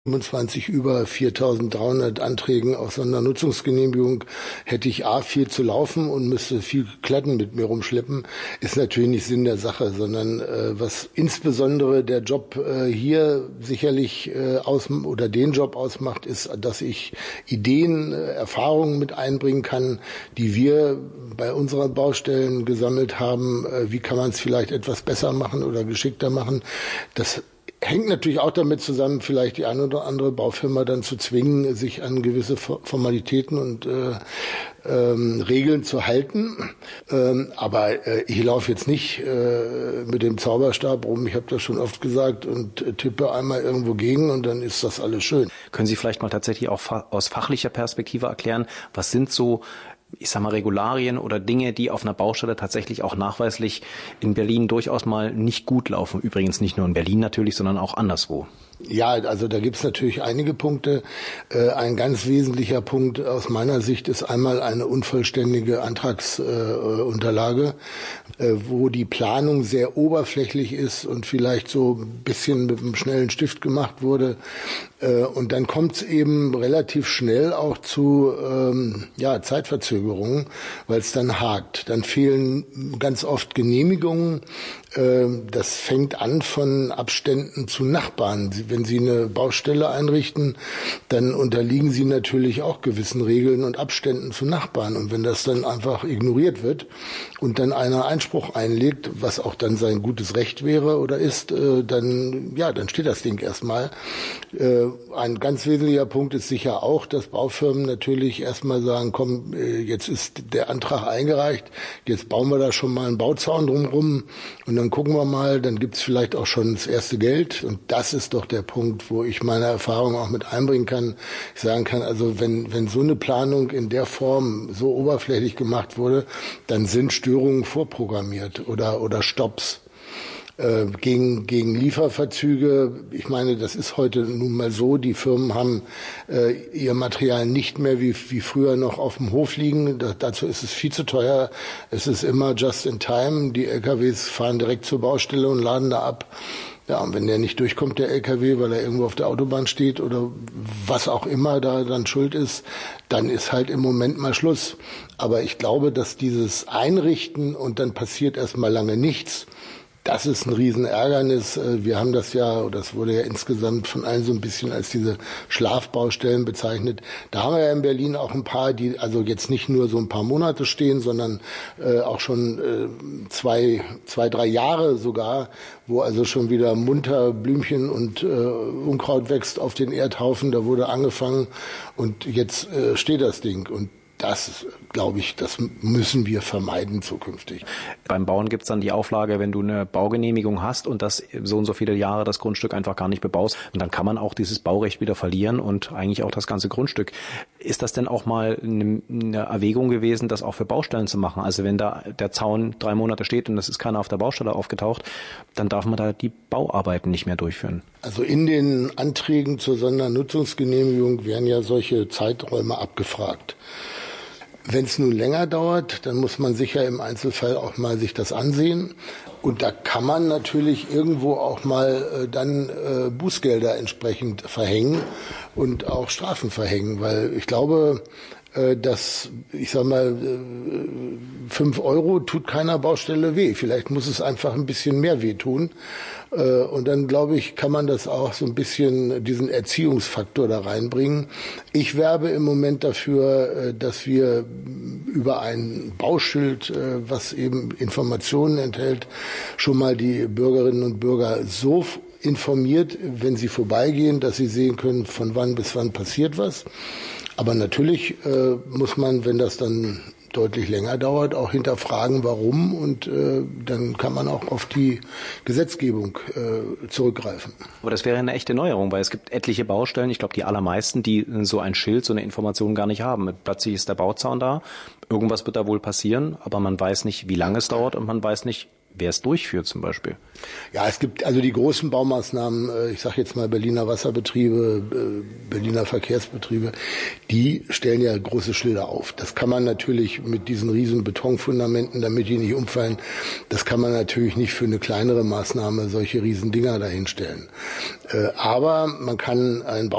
25 über 4.300 Anträgen auf Sondernutzungsgenehmigung hätte ich viel zu laufen und müsste viel Kladden mit mir rumschleppen, ist natürlich nicht Sinn der Sache, sondern was insbesondere der Job hier sicherlich den Job ausmacht, ist, dass ich Ideen, Erfahrungen mit einbringen kann, die wir bei unseren Baustellen gesammelt haben. Wie kann man es vielleicht etwas besser machen oder geschickter machen? Das hängt natürlich auch damit zusammen, vielleicht die eine oder andere Baufirma dann zu zwingen, sich an gewisse Formalitäten und Regeln zu halten. Aber ich laufe jetzt nicht mit dem Zauberstab rum, ich habe das schon oft gesagt, und tippe einmal irgendwo gegen und dann ist das alles schön. Können Sie vielleicht mal tatsächlich auch aus fachlicher Perspektive erklären, was sind so, ich sag mal, Regularien oder Dinge, die auf einer Baustelle tatsächlich auch nachweislich in Berlin durchaus mal nicht gut laufen? Übrigens nicht nur in Berlin natürlich, sondern auch anderswo. Ja, also da gibt's natürlich einige Punkte. Ein ganz wesentlicher Punkt aus meiner Sicht ist einmal eine unvollständige Antragsunterlage, wo die Planung sehr oberflächlich ist und vielleicht so ein bisschen mit einem schnellen Stift gemacht wurde. Und dann kommt's eben relativ schnell auch zu Zeitverzögerungen, weil es dann hakt. Dann fehlen ganz oft Genehmigungen. Das fängt an von Abständen zu Nachbarn. Wenn Sie eine Baustelle einrichten, dann unterliegen Sie natürlich auch gewissen Regeln und Abständen zu Nachbarn. Und wenn das dann einfach ignoriert wird und dann einer Einspruch einlegt, was auch dann sein gutes Recht wäre oder ist, dann steht das Ding erstmal. Ein ganz wesentlicher Punkt ist sicher auch, dass Baufirmen natürlich erstmal sagen, komm, jetzt ist der Antrag eingereicht, jetzt bauen wir da schon mal einen Bauzaun drumherum und dann gucken wir mal, dann gibt's vielleicht auch schon das erste Geld. Und das ist doch der Punkt, wo ich meine Erfahrung auch mit einbringen kann. Ich sagen kann, also wenn so eine Planung in der Form so oberflächlich gemacht wurde, dann sind Störungen vorprogrammiert oder Stopps. Gegen Lieferverzüge, ich meine, das ist heute nun mal so, die Firmen haben ihr Material nicht mehr wie früher noch auf dem Hof liegen. Dazu ist es viel zu teuer. Es ist immer just in time. Die LKWs fahren direkt zur Baustelle und laden da ab. Ja, und wenn der nicht durchkommt, der LKW, weil er irgendwo auf der Autobahn steht oder was auch immer da dann schuld ist, dann ist halt im Moment mal Schluss. Aber ich glaube, dass dieses Einrichten und dann passiert erstmal lange nichts, das ist ein Riesenärgernis. Wir haben das wurde ja insgesamt von allen so ein bisschen als diese Schlafbaustellen bezeichnet. Da haben wir ja in Berlin auch ein paar, die also jetzt nicht nur so ein paar Monate stehen, sondern auch schon 2-3 Jahre sogar, wo also schon wieder munter Blümchen und Unkraut wächst auf den Erdhaufen. Da wurde angefangen und jetzt steht das Ding. Und das, glaube ich, das müssen wir vermeiden zukünftig. Beim Bauen gibt's dann die Auflage, wenn du eine Baugenehmigung hast und das so und so viele Jahre das Grundstück einfach gar nicht bebaust, und dann kann man auch dieses Baurecht wieder verlieren und eigentlich auch das ganze Grundstück. Ist das denn auch mal eine Erwägung gewesen, das auch für Baustellen zu machen? Also wenn da der Zaun 3 Monate steht und es ist keiner auf der Baustelle aufgetaucht, dann darf man da die Bauarbeiten nicht mehr durchführen. Also in den Anträgen zur Sondernutzungsgenehmigung werden ja solche Zeiträume abgefragt. Wenn es nun länger dauert, dann muss man sicher im Einzelfall auch mal sich das ansehen. Und da kann man natürlich irgendwo auch mal dann Bußgelder entsprechend verhängen und auch Strafen verhängen. Weil ich glaube, dass, 5 Euro tut keiner Baustelle weh. Vielleicht muss es einfach ein bisschen mehr weh tun. Und dann, glaube ich, kann man das auch so ein bisschen, diesen Erziehungsfaktor da reinbringen. Ich werbe im Moment dafür, dass wir über ein Bauschild, was eben Informationen enthält, schon mal die Bürgerinnen und Bürger so informiert, wenn sie vorbeigehen, dass sie sehen können, von wann bis wann passiert was. Aber natürlich muss man, wenn das dann deutlich länger dauert, auch hinterfragen, warum, und dann kann man auch auf die Gesetzgebung zurückgreifen. Aber das wäre eine echte Neuerung, weil es gibt etliche Baustellen, ich glaube die allermeisten, die so ein Schild, so eine Information gar nicht haben. Plötzlich ist der Bauzaun da, irgendwas wird da wohl passieren, aber man weiß nicht, wie lange es dauert und man weiß nicht, wer es durchführt zum Beispiel? Ja, es gibt also die großen Baumaßnahmen, ich sage jetzt mal Berliner Wasserbetriebe, Berliner Verkehrsbetriebe, die stellen ja große Schilder auf. Das kann man natürlich mit diesen riesen Betonfundamenten, damit die nicht umfallen, das kann man natürlich nicht für eine kleinere Maßnahme solche riesen Dinger dahinstellen. Aber man kann ein